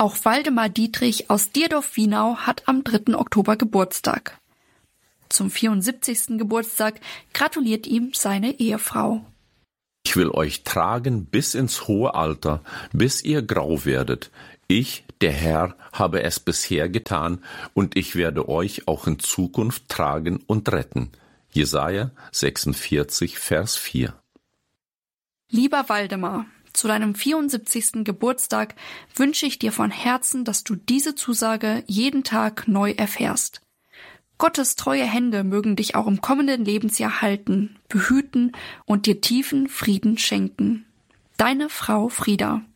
Auch Waldemar Dietrich aus Dierdorf-Wienau hat am 3. Oktober Geburtstag. Zum 74. Geburtstag gratuliert ihm seine Ehefrau. Ich will euch tragen bis ins hohe Alter, bis ihr grau werdet. Ich, der Herr, habe es bisher getan, und ich werde euch auch in Zukunft tragen und retten. Jesaja 46, Vers 4. Lieber Waldemar, zu deinem 74. Geburtstag wünsche ich dir von Herzen, dass du diese Zusage jeden Tag neu erfährst. Gottes treue Hände mögen dich auch im kommenden Lebensjahr halten, behüten und dir tiefen Frieden schenken. Deine Frau Frieda.